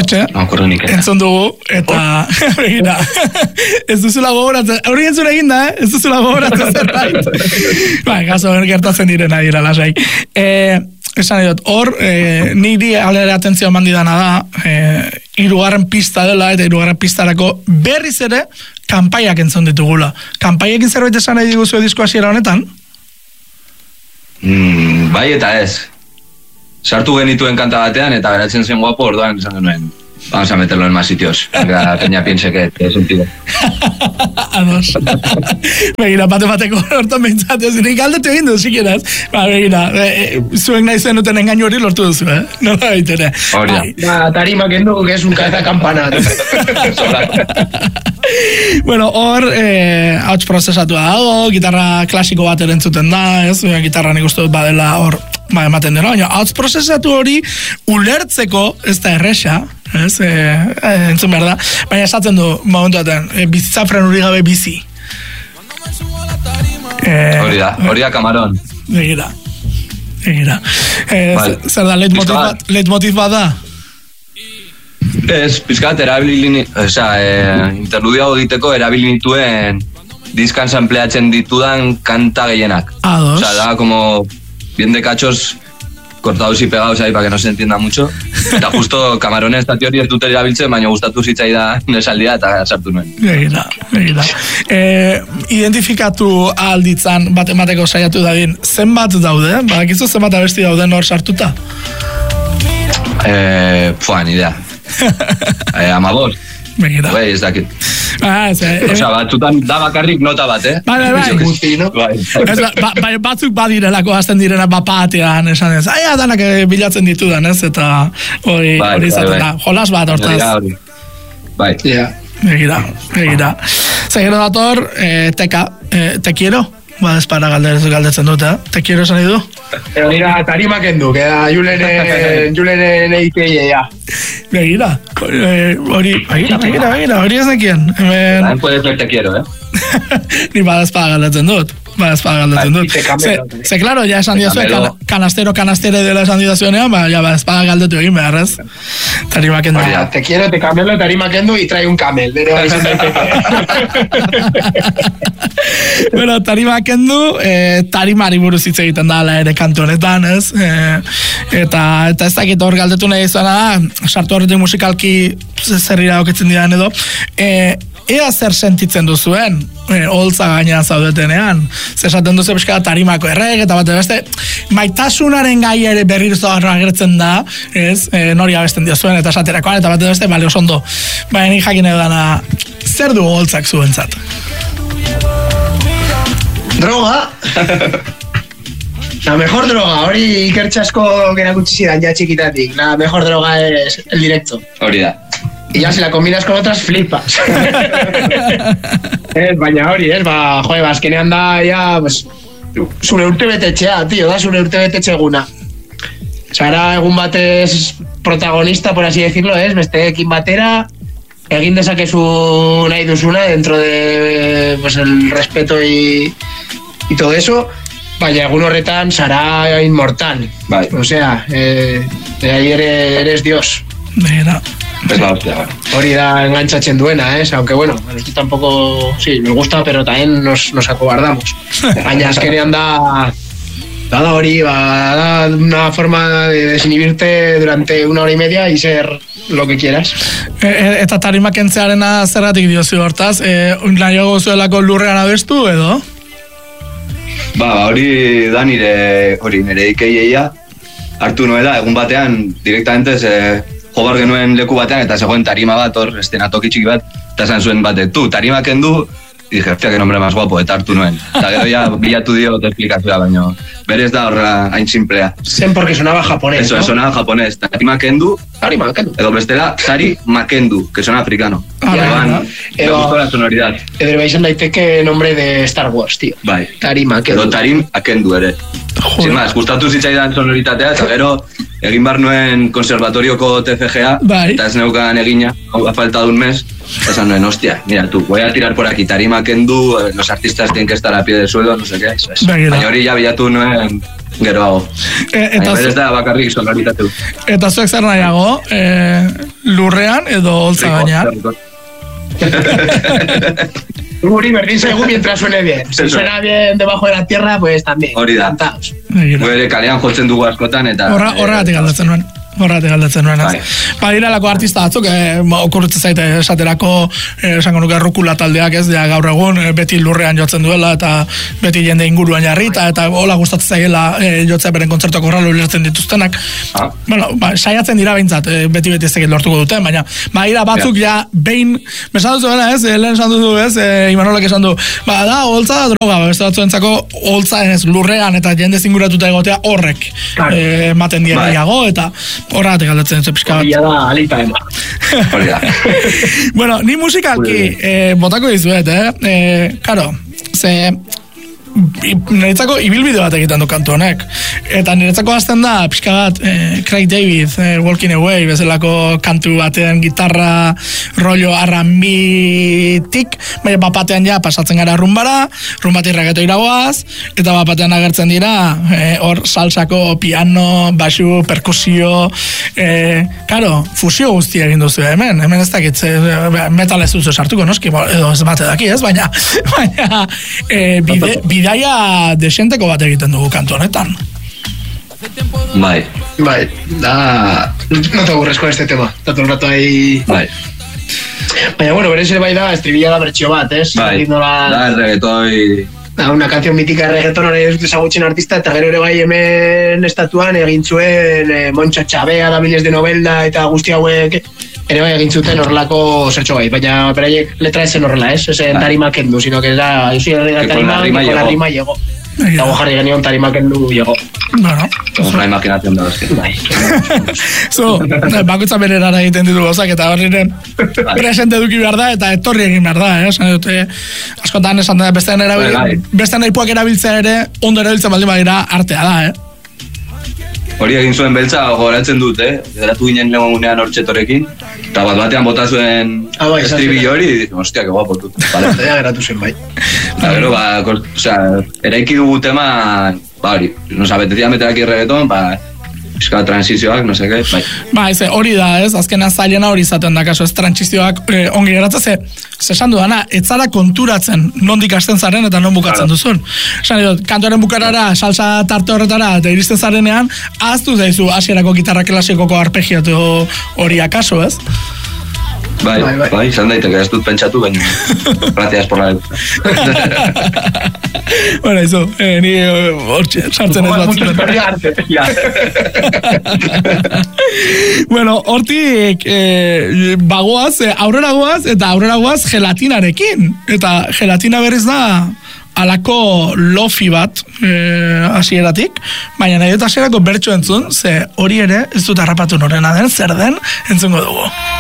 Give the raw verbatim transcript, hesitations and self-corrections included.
Hortxe, entzun dugu, eta, begira, ez duzula gogoratzen, hori entzun egin da, eh? Ez duzula gogoratzen zerbait. Ba, gazo gertatzen direna dira, lasai. Eh, esan edot, hor, eh, niri alere atentzio mandidana da, eh, hirugarren pista dela, eta hirugarren pistarako berriz ere, kanpaiak entzun ditugula. Kanpaiekin zerbait esan nahi diguzu disko hasiera honetan? Mm, bai eta ez. Sartu genituen kanta batean eta geratzen zen guapo, orduan esan genuen, vamos a meterlo en más sitios, que la peña piense que es un tío. Ados. Begira, bate bateko hortan behintzat, ez nik aldetu egin dut, sikeraz. Ba, begira, e, zuen nahi zenuten engainu hori lortu duzu, eh? No da baitere. Horia. Ba, tarima kendu, que es un cabeza campana. Bueno, hor, eh, hauts prozesatua dago, gitarra klasiko bat erentzuten da, ez? Gitarra nik uste dut badela hor, ba, ematen dela, baina hauts prozesatu hori ulertzeko ez da erresa, ez? E, e, entzun behar da, baina esatzen du, momentu baten, e, bizitzafren hori gabe bizi. E, hori da, hori da kamaron. Begira, begira. E, vale. Zer da, leitmotiv bat da? Ez, pizkat, erabili, oza, eh, interludio egiteko erabili nituen diskan sampleatzen ditudan kanta gehienak. Ados. Oza, da, como, bien de cachos, cortados y pegados ahí, para que no se entienda mucho. Eta justo, kamaronen estati hori ez dut erabiltzen, baina gustatu zitzaidan esaldia eta sartu nuen. Begira, begira. Eh, identifikatu alditzan, bat emateko saiatu dadin, zenbat daude? Badakizu zenbat abesti dauden hor sartuta? Eh, pua, ni idea. eh, amabos. Begira. Bai, ez dakit. Ah, ez, eh, Osa, batzutan da bakarrik nota bat, eh? Bai, bai, bai. Guzti, no? Bai. Ez, ba, ba, batzuk badirelako hasten direna bapatean, esan ez. Aia, danak bilatzen ditudan, ez? Eta hori bai, hori izaten bai, da. bai. Jolas bat, hortaz. Bai. Yeah. Begira, begira. Zegero dator, eh, teka, eh, te quiero? Ba, ez para galdetzen dut, eh? Te quiero esan du? Pero mira, tarima kendu, que da Julenen, Julenen eikeia. Begira, hori, begira, begira, begira, hori ez nekien. Hemen... puede ser te quiero, eh? Ni badaz para galdetzen dut. Badaz para galdetzen dut. Ze, ze, claro, ya esan diozue, kan, kanastero, kanastere dela esan diozuenean, ba, ya badaz para galdetu egin beharrez. Tarima kendu. Te quiero, te camelo, tarima kendu y trae un camel. Bere bai zen Bueno, tarima kendu, eh, tarimari buruz hitz egiten da ere kantu honetan, ez? Eh, eta, eta ez dakit hor galdetu nahi izana da, sartu horretik musikalki zerrira okitzen diran edo, eh, ea zer sentitzen duzuen, e, holtza gainean zaudetenean. Zesaten duzu pixka tarimako erreg, eta bat beste, maitasunaren gai ere berrizo agertzen da, ez, e, nori abesten diozuen, eta esaterakoan, eta bat beste, bale, osondo. Baina nik jakin edana, zer du holtzak zuentzat? Droga! La mejor droga, hori ikertxasko gerakutsi zidan ja txikitatik. La mejor droga es el directo. Hori da. Y ya si la combinas con otras flipas. Ez, baina hori, ez, ba, joe, ba, azkenean da, ya, pues, zure urte betetxea, tío, da, zure urte betetxe eguna. Zara egun batez protagonista, por así decirlo, ez, besteekin batera, egin dezakezu nahi duzuna dentro de, pues, el respeto y, y todo eso, baina egun horretan zara inmortal. Bai. O sea, eh, de ahí eres, eres Dios. Mira. Es la hostia, bueno. Hori da enganchatzen duena, ¿eh? Aunque bueno, a nosotros tampoco, sí, nos gusta, pero también nos, nos acobardamos. Baina azkenean da, da da hori, ba, da una forma de desinhibirte durante una hora y media y ser lo que quieras. E, eta tarima kentzearena zergatik diozu hortaz, e, nahiago zuelako lurrean abestu edo? Ba, hori da nire, hori nire ikeiea hartu nuela, egun batean, directamente, ze, jobar genuen leku batean, eta zegoen tarima bat, hor, estenatoki txiki bat, eta esan zuen bate, tu, tarima kendu, y dije, hostia, que nombre más guapo, eta hartu nuen. Eta gero ya bilatu dio te esplikazioa, baino, berez da horra hain simplea. Zen porque sonaba japonés, Eso, ¿no? sonaba japonés. Tarima kendu, Tarima kendu. edo bestela, tari makendu, que suena africano. Ah, Pero van, ¿no? me Edo- gustó la sonoridad. Edo izan daiteke nombre de Star Wars, tío. Bai. Tarima kendu. Edo tarim akendu ere. Sin más, gustatu zitzaidan sonoritatea, eta gero egin bar nuen konservatorioko T F G A, Bai. eta ez neukan egina, a falta de un mes, eta esan nuen, hostia, mira tú, voy a tirar por aquí, tarima kendu, los artistas tienen que estar a pie del suelo, no sé qué, eso es. Begira. Baina hori ja bilatu nuen geroago. E, eta, Baina berez zu, da bakarrik sonoritatu. eta zuek zer nahiago, e, lurrean edo holtza gainean. Guri berdin zaigu mientras suene bien. Si suena bien debajo de la tierra, pues también. Hori da. Gure kalean jotzen dugu askotan eta... Horregatik aldatzen nuen. Horregatik aldatzen nuen, ez? Ba, direlako artista batzuk, eh, okurritzen zaite esaterako, eh, esango nuke rukula taldeak, ez, ja, gaur egun, eh, beti lurrean jotzen duela, eta beti jende inguruan jarrita, eta hola gustatzen zaiela eh, jotzea beren kontzertuak horrela ulertzen dituztenak. Ah. Bueno, ba, saiatzen dira behintzat, eh, beti beti ez egin lortuko duten, baina, ba, ira batzuk ja, ja behin, besan duzu bera, ez, eh, lehen esan duzu, ez, eh, Imanolek esan du, ba, da, holtza da droga, beste batzuentzako holtza ez, lurrean, eta jende zinguratuta egotea horrek, eh, ematen diago, eta horregatik aldatzen dut pixka bat. Hori da, alita ema. Hori da. Bueno, ni musikalki eh, botako dizuet, eh? Eh, karo, ze... niretzako ibilbide bat egiten du kantu honek. Eta niretzako hasten da, pixka bat, eh, Craig David, eh, Walking Away, bezalako kantu batean gitarra rollo arrambitik, baina bapatean ja pasatzen gara rumbara, rumbatik rageto iragoaz, eta bapatean agertzen dira, eh, hor salsako piano, basu, perkusio, eh, karo, fusio guztia egin duzu hemen, hemen ez dakit, eh, metal ez duzu sartuko, noski, edo ez bate daki, ez, baina, baina, eh, bide, bide Bidaia desenteko bat egiten dugu kantu honetan. Bai. Bai, da... No te aburres con este tema. Está todo el rato ahí... Bai. Baina, bueno, berez ere bai da, estribilla da bertxio bat, ez? Bai, da, el reggaetoi... Da, una canción mítica de reggaeton hori ez dut ezagutzen artista, eta gero ere bai hemen estatuan egin zuen eh, Montxo Txabea, da Miles de Novelda, eta guzti hauek... ere bai egin zuten horrelako zertxo gai, baina beraiek letra esen horrela, ez? Esen tarima kendu, sino que era... Yo soy la tarima, que con la rima llegó. Eta gojarri genion tarima kendu llegó. Bueno. Una imaginación da, eski. So, bakutza bererara egiten ditu gozak, eta horriren presente duki behar da, eta etorri egin behar da, eh? Esan dute, askotan esan da, bestean aipuak erabiltzea ere, ondo erabiltzen baldin badira artea da, eh? Hori egin zuen beltza gogoratzen dut, eh? Geratu ginen legomunean hortxetorekin, eta bat batean bota zuen ah, bai, estribillo hori, y dije, hostia, que guapo, tu. Vale. Ja, geratu zen, bai. Eta gero, ba, o sea, eraiki dugu tema, ba, hori, nos apetecía meter aquí reggaeton, ba, eska transizioak, no sé qué, bai. Ba, ez, hori da, ez, azkenan zailena hori izaten da, kaso, ez, transizioak eh, ongi geratzen, ze, zesan dudana, etzara konturatzen nondik hasten zaren eta non bukatzen claro. Duzun. Esan dut, kantoren bukarara, salsa tarte horretara, eta iristen zarenean, ahaztu zaizu hasierako gitarra klasikoko arpegiatu hori akaso, ez? Bai, bai, bai, bai, izan daiteke, ez dut pentsatu, baina gracias por la bueno, izo, eh, ni hortxe, sartzen ez batzuten. Bueno, hortik eh, bagoaz, eh, aurrera goaz, eta aurrera goaz gelatinarekin. Eta gelatina berriz da alako lofi bat eh, hasieratik, baina nahi dut hasierako bertso entzun, ze hori ere ez dut harrapatu norena den, zer den, entzungo dugu.